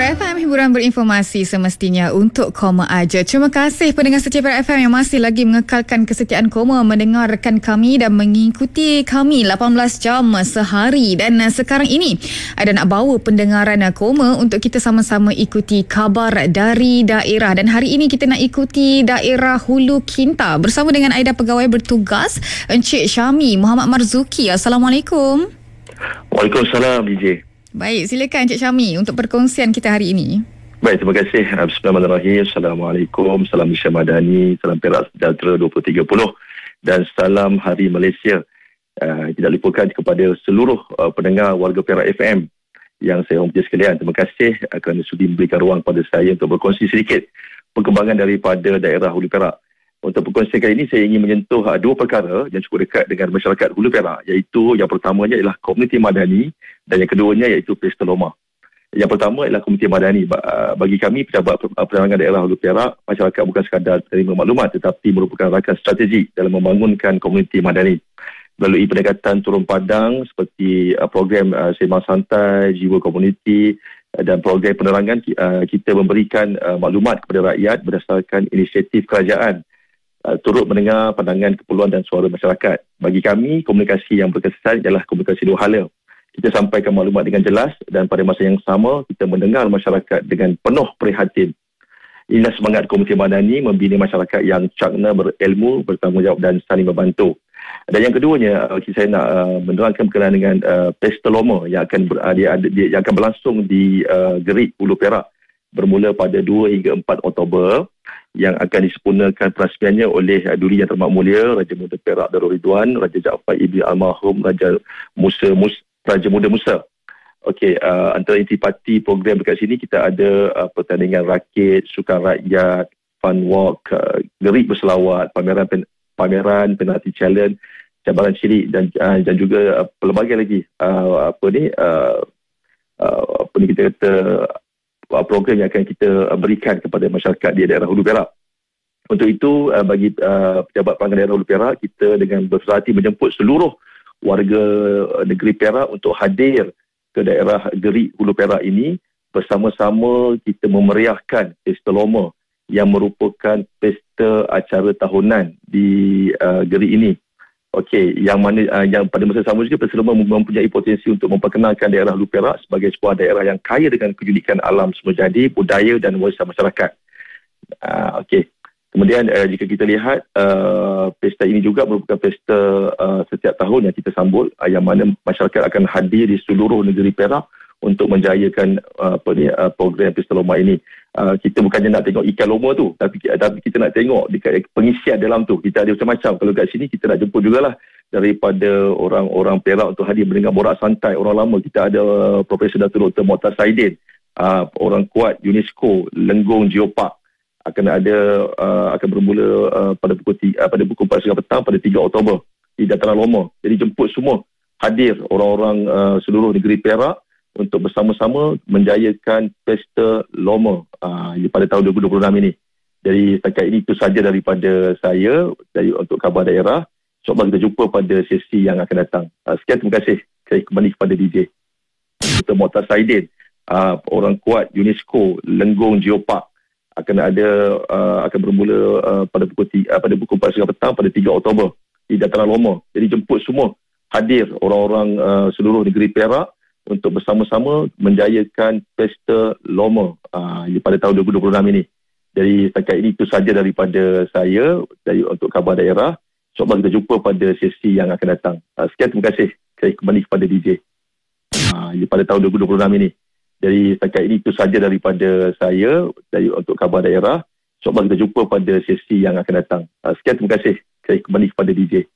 Cepat FM, hiburan berinformasi semestinya untuk Koma aja. Terima kasih pendengar setia Cepat FM yang masih lagi mengekalkan kesetiaan Koma, mendengarkan kami dan mengikuti kami 18 jam sehari. Dan sekarang ini ada nak bawa pendengaran Koma untuk kita sama-sama ikuti khabar dari daerah. Dan hari ini kita nak ikuti daerah Hulu Kinta bersama dengan Aida Pegawai Bertugas Encik Syami Muhammad Marzuki. Assalamualaikum. Waalaikumsalam DJ. Baik, silakan Encik Syami untuk perkongsian kita hari ini. Baik, terima kasih. Bismillahirrahmanirrahim. Assalamualaikum. Salam Malaysia Madani. Salam Perak Sejahtera 2030. Dan salam Hari Malaysia. Tidak lupakan kepada seluruh pendengar warga Perak FM yang saya hormati sekalian. Terima kasih kerana sudi memberikan ruang pada saya untuk berkongsi sedikit perkembangan daripada daerah Hulu Perak. Untuk perkongsian kali ini, saya ingin menyentuh dua perkara yang cukup dekat dengan masyarakat Hulu Perak, iaitu yang pertamanya ialah komuniti madani dan yang keduanya iaitu Pesta Loma. Yang pertama ialah komuniti madani. Bagi kami, pejabat penerangan daerah Hulu Perak, masyarakat bukan sekadar terima maklumat tetapi merupakan rakan strategi dalam membangunkan komuniti madani. Melalui pendekatan turun padang seperti program Sembang Santai, Jiwa Komuniti dan program penerangan, kita memberikan maklumat kepada rakyat berdasarkan inisiatif kerajaan, turut mendengar pandangan, keperluan dan suara masyarakat. Bagi kami, komunikasi yang berkesan ialah komunikasi dua hala. Kita sampaikan maklumat dengan jelas dan pada masa yang sama, kita mendengar masyarakat dengan penuh prihatin. Inilah semangat komuniti madani membina masyarakat yang cakna, berilmu, bertanggungjawab dan saling membantu. Dan yang keduanya, saya nak menerangkan berkenaan dengan Pesta Loma yang akan berlangsung di Gerik, Hulu Perak bermula pada 2 hingga 4 Oktober yang akan disempurnakan perasmiannya oleh Duli Yang Terhormat Mulia Raja Muda Perak Darul Ridwan, Raja Jaafar Ibn Almarhum Raja Muda Musa. Okey, antara intipati program dekat sini kita ada pertandingan rakit, sukan rakyat, fun walk, gerik berselawat, pameran penalti challenge, cabaran cilik dan juga pelbagai lagi kita kata program yang akan kita berikan kepada masyarakat di daerah Hulu Perak. Untuk itu, bagi pejabat penerangan daerah Hulu Perak, kita dengan bersusah hati menjemput seluruh warga negeri Perak untuk hadir ke daerah Gerik Hulu Perak ini. Bersama-sama kita memeriahkan Pesta Loma yang merupakan pesta acara tahunan di Gerik ini. Okey, yang pada masa sama juga Pesta Loma mempunyai potensi untuk memperkenalkan daerah Hulu Perak sebagai sebuah daerah yang kaya dengan keunikan alam semulajadi, budaya dan warisan masyarakat. Okey. Kemudian jika kita lihat pesta ini juga merupakan pesta setiap tahun yang kita sambut, yang mana masyarakat akan hadir di seluruh negeri Perak untuk menjayakan program Pesta Loma ini. Kita bukannya nak tengok ikan loma tu, tapi kita nak tengok dekat pengisian dalam tu. Kita ada macam-macam. Kalau kat sini kita nak jemput jugalah daripada orang-orang Perak untuk hadir mendengar borak santai orang lama. Kita ada Profesor Datuk Dr. Mokhtar Saidin, orang kuat UNESCO Lenggong Geopark, akan bermula pada pukul 4 petang pada 3 Oktober di Dataran Loma. Jadi jemput semua hadir orang-orang seluruh negeri Perak untuk bersama-sama menjayakan Pesta Loma pada tahun 2026 ini. Jadi setakat ini itu saja daripada saya untuk khabar daerah. InsyaAllah kita jumpa pada sesi yang akan datang. Sekian, terima kasih. Saya kembali kepada DJ. Dr. Mokhtar Saidin, orang kuat UNESCO Lenggong Geopark, akan bermula pada pukul 4 petang pada 3 Oktober di Dataran Loma. Jadi jemput semua hadir orang-orang seluruh negeri Perak untuk bersama-sama menjayakan Pesta Loma pada tahun 2026 ini. Jadi setakat ini itu saja daripada saya untuk khabar daerah. InsyaAllah kita jumpa pada sesi yang akan datang. Sekian, terima kasih. Saya kembali kepada DJ pada tahun 2026 ini. Jadi setakat ini itu saja daripada saya untuk khabar daerah. InsyaAllah kita jumpa pada sesi yang akan datang. Sekian, terima kasih. Saya kembali kepada DJ.